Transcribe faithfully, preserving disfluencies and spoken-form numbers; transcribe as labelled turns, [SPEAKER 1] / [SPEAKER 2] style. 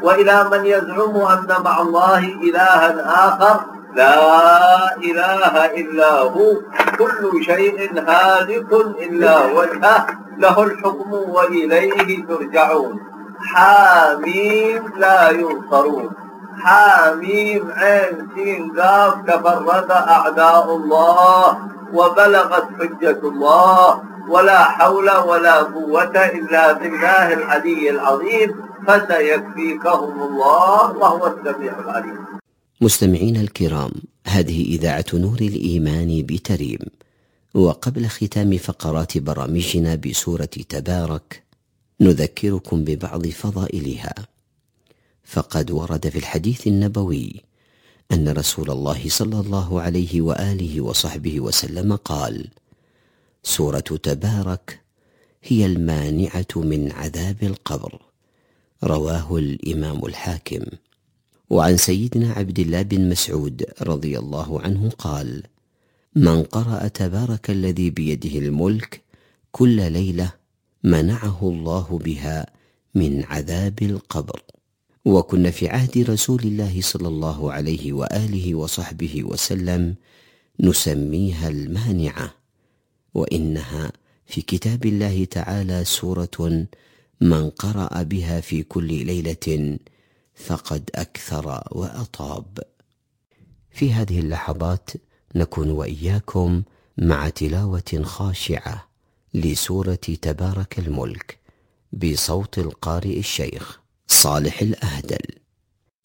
[SPEAKER 1] وإلى من يزعم أن مع الله إلها آخر لا إله إلا هو، كل شيء هالك إلا وجهه، له الحكم وإليه ترجعون. حاميم لا ينصرون. حاميم عين سين قاف تفرد أعداء الله وبلغت حجة الله، ولا حول ولا قوة إلا بالله العلي العظيم، فسيكفيكهم الله وهو السميع العليم.
[SPEAKER 2] مستمعين الكرام، هذه إذاعة نور الإيمان بتريم، وقبل ختام فقرات برامجنا بسورة تبارك نذكركم ببعض فضائلها. فقد ورد في الحديث النبوي أن رسول الله صلى الله عليه وآله وصحبه وسلم قال: سورة تبارك هي المانعة من عذاب القبر. رواه الإمام الحاكم. وعن سيدنا عبد الله بن مسعود رضي الله عنه قال: من قرأ تبارك الذي بيده الملك كل ليلة منعه الله بها من عذاب القبر. وكنا في عهد رسول الله صلى الله عليه وآله وصحبه وسلم نسميها المانعة، وإنها في كتاب الله تعالى سورة من قرأ بها في كل ليلة فقد أكثر وأطاب. في هذه اللحظات نكون وإياكم مع تلاوة خاشعة لسورة تبارك الملك بصوت القارئ الشيخ صالح الأهدل.